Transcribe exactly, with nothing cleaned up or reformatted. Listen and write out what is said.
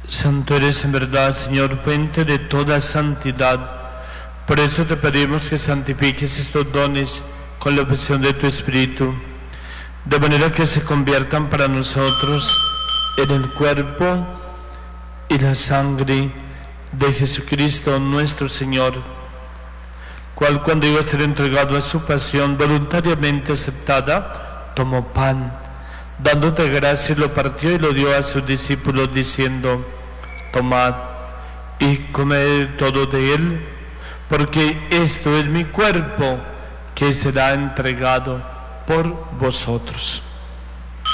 Santo eres en verdad, Señor, fuente de toda santidad. Por eso te pedimos que santifiques estos dones con la oblación de tu Espíritu, de manera que se conviertan para nosotros en el cuerpo y la sangre de Jesucristo nuestro Señor, cual cuando iba a ser entregado a su pasión voluntariamente aceptada, tomó pan, dándote gracias, lo partió y lo dio a sus discípulos diciendo: tomad y comed todo de él, porque esto es mi cuerpo que será entregado por vosotros.